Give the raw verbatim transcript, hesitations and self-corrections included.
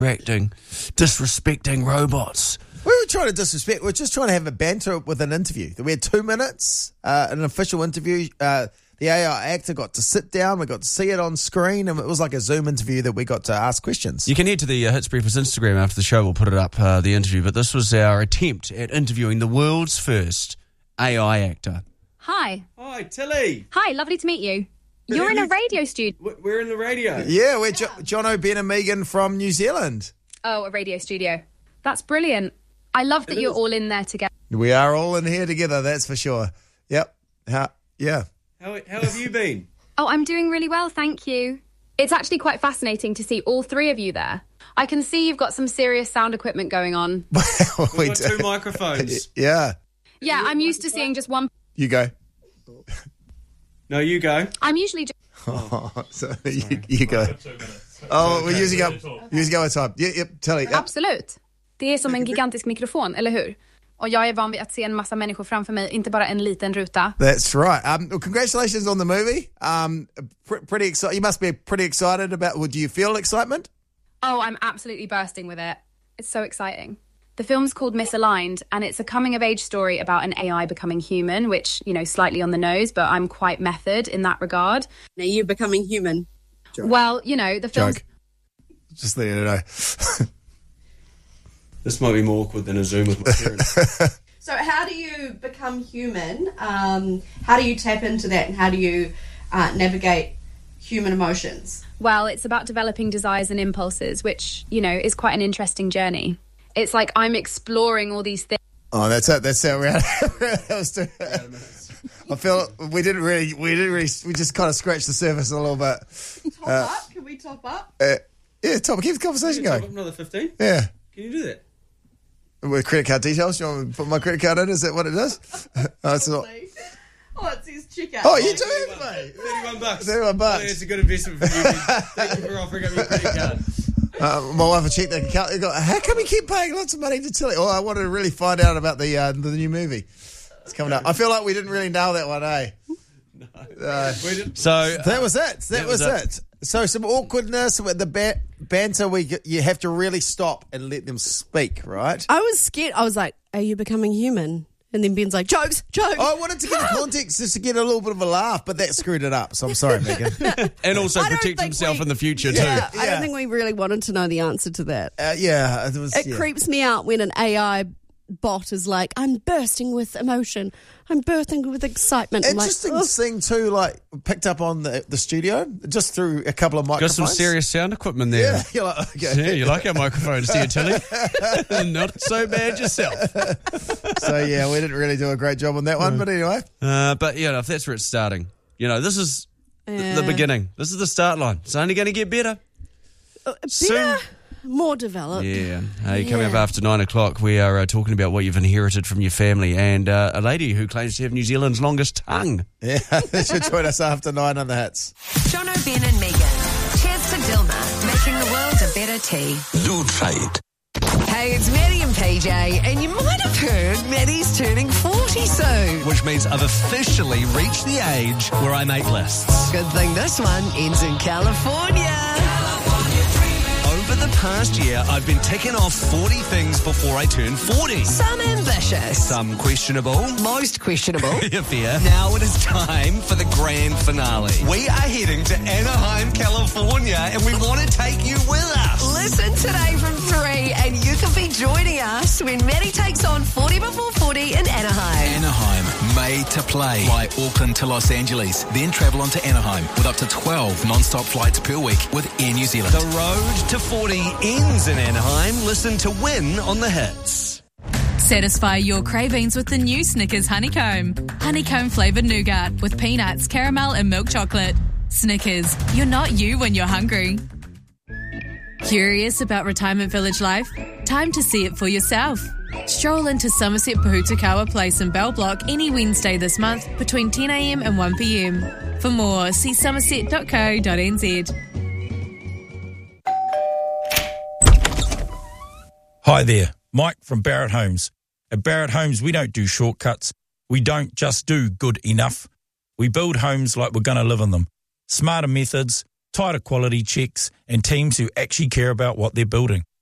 Acting, disrespecting robots. We were trying to disrespect. We were just trying to have a banter with an interview. We had two minutes, uh, an official interview. Uh, the A I actor got to sit down. We got to see it on screen, and it was like a Zoom interview that we got to ask questions. You can head to the uh, Hits Breakfast Instagram after the show. We'll put it up, uh, the interview. But this was our attempt at interviewing the world's first A I actor. Hi. Hi, Tilly. Hi, lovely to meet you. You're in a radio studio. We're in the radio. Yeah, we're jo- Jono, Ben and Megan from New Zealand. Oh, a radio studio. That's brilliant. I love that you're all in there together. We are all in here together, that's for sure. Yep. How, yeah. How, how have you been? Oh, I'm doing really well, thank you. It's actually quite fascinating to see all three of you there. I can see you've got some serious sound equipment going on. Well, we We've got do. two microphones. Yeah. Yeah, I'm used to seeing just one. You go. No, you go. I'm usually just... Oh, so you, you go. Oh, we're using up, using our time. Yep, yep, Tilly. Yep. Absolut. Det är som en gigantisk mikrofon, eller hur? Och jag är van vid att se en massa människor framför mig, inte bara en liten ruta. That's right. Um, well, congratulations on the movie. Um, pr- pretty excited. You must be pretty excited about. Well, do you feel excitement? Oh, I'm absolutely bursting with it. It's so exciting. The film's called Misaligned, and it's a coming-of-age story about an A I becoming human, which, you know, slightly on the nose, but I'm quite method in that regard. Now you're becoming human. Joke. Well, you know, the film's... Joke. Just letting you know. This might be more awkward than a Zoom with my parents. So how do you become human? Um, how do you tap into that, and how do you uh, navigate human emotions? Well, it's about developing desires and impulses, which, you know, is quite an interesting journey. It's like I'm exploring all these things. Oh, that's it. That's it. We're out. That was too, I feel we didn't really, we didn't really, we just kind of scratched the surface a little bit. Top Uh, up? Can we top up? Uh, yeah, Tom, keep the conversation Top up going. another fifteen? Yeah. Can you do that? With credit card details, you want me to put my credit card in? Is that what it does? Oh, it's not. Oh, it says checkout. Oh, you do, mate. thirty-one bucks. thirty-one bucks. I think it's a good investment for you. Thank you for offering up your credit card. Uh, my wife will check that account. They go, how come you keep paying lots of money to Tilly? Oh, I wanted to really find out about the uh, the new movie. It's coming up. I feel like we didn't really nail that one, eh? No. Uh, We didn't. So uh, that was it. That, that was, was it. So some awkwardness with the ba- banter. We you have to really stop and let them speak, right? I was scared. I was like, are you becoming human? And then Ben's like, jokes, jokes. I wanted to get the context just to get a little bit of a laugh, but that screwed it up. So I'm sorry, Megan. and also I don't protect think himself we- in the future yeah, too. I Yeah. don't think we really wanted to know the answer to that. Uh, yeah, it was. It yeah. creeps me out when an A I bot is like, I'm bursting with emotion. I'm bursting with excitement. I'm like, Interesting "Ugh." thing too. Like picked up on the the studio just through a couple of Got microphones. some serious sound equipment there. Yeah, you're like, okay. Yeah, you like our microphones, do you, Tilly? Not so bad yourself. So yeah, we didn't really do a great job on that one, but anyway. Uh, but yeah, if that's where it's starting, you know, this is th- the Yeah. beginning. This is the start line. It's only going to get better. Uh, Soon. better, more developed. Yeah. Hey, coming up Yeah. after nine o'clock, we are uh, talking about what you've inherited from your family and uh, a lady who claims to have New Zealand's longest tongue. Yeah, they should join us after nine on the hits. Jono, Ben and Megan. Cheers to Dilma, making the world a better tea. Do try it. Hey, it's Maddie and P J, and you might have heard Maddie's turning forty soon. Which means I've officially reached the age where I make lists. Good thing this one ends in California. Over the past year, I've been ticking off forty things before I turn forty. Some ambitious. Some questionable. Most questionable. Yeah, fair. Now it is time for the grand finale. We are heading to Anaheim, California, and we want to take you with us. Listen today from three, and you can be joining us when Maddie takes on forty before forty in Anaheim. Anaheim, made to play. Fly Auckland to Los Angeles, then travel on to Anaheim with up to twelve non-stop flights per week with Air New Zealand. The road to forty ends in Anaheim. Listen to Win on the hits. Satisfy your cravings with the new Snickers Honeycomb. Honeycomb flavoured nougat with peanuts, caramel and milk chocolate. Snickers, you're not you when you're hungry. Curious about retirement village life? Time to see it for yourself. Stroll into Somerset Pohutukawa Place in Bell Block any Wednesday this month between ten a.m. and one p.m. For more, see somerset dot co dot n z. Hi there, Mike from Barrett Homes. At Barrett Homes, we don't do shortcuts. We don't just do good enough. We build homes like we're going to live in them. Smarter methods, tighter quality checks, and teams who actually care about what they're building.